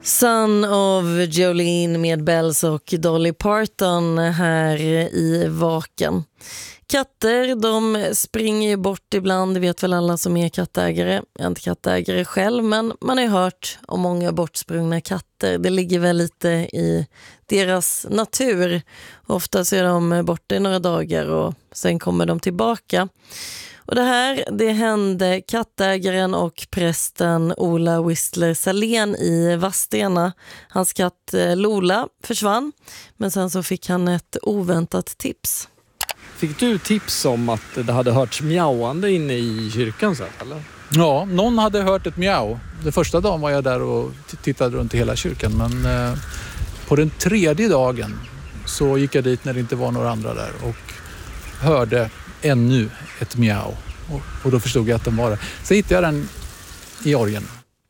Son of Jolene med Bells och Dolly Parton här i Vaken. Katter, de springer ju bort ibland, det vet väl alla som är kattägare. Jag är inte kattägare själv, men man har ju hört om många bortsprungna katter. Det ligger väl lite i deras natur. Ofta så är de borta i några dagar och sen kommer de tillbaka. Och det hände kattägaren och prästen Ola Whistler Salén i Vadstena. Hans katt Lola försvann, men sen så fick han ett oväntat tips. Fick du tips om att det hade hörts mjauande inne i kyrkan sen, eller? Ja, någon hade hört ett mjau. Den första dagen var jag där och tittade runt i hela kyrkan, men på den tredje dagen så gick jag dit när det inte var några andra där och hörde ännu ett mjau. Och då förstod jag att den var där. Så hittade jag den i orgen.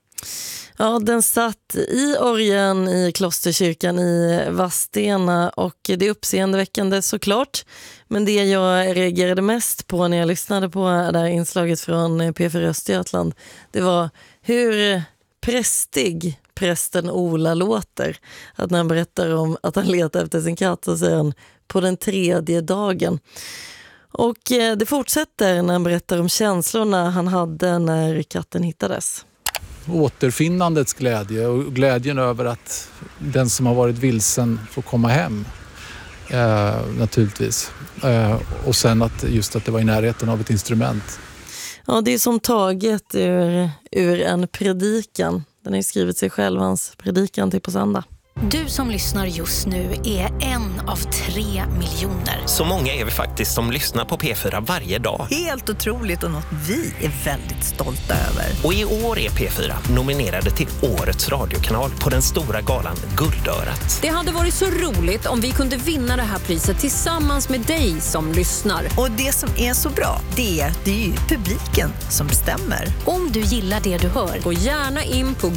Ja, den satt i orgen i klosterkyrkan i Vadstena och det är uppseendeväckande såklart. Men det jag reagerade mest på när jag lyssnade på det här inslaget från P4 Östergötland, det var hur prästig prästen Ola låter. Att när han berättar om att han letar efter sin katt så säger han på den tredje dagen. Och det fortsätter när han berättar om känslorna han hade när katten hittades. Återfinnandets glädje och glädjen över att den som har varit vilsen får komma hem naturligtvis. Och sen att det var i närheten av ett instrument. Ja, det är som taget ur en predikan. Den har ju skrivit sig själv, hans predikan till på söndag. Du som lyssnar just nu är en av 3 miljoner. Så många är vi faktiskt som lyssnar på P4 varje dag. Helt otroligt och något vi är väldigt stolta över. Och i år är P4 nominerade till Årets radiokanal på den stora galan Guldörat. Det hade varit så roligt om vi kunde vinna det här priset tillsammans med dig som lyssnar. Och det som är så bra, det är ju publiken som bestämmer. Om du gillar det du hör, gå gärna in på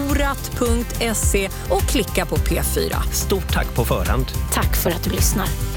guldorat.se och klicka på P4. Stort tack på förhand. tack för att du lyssnar.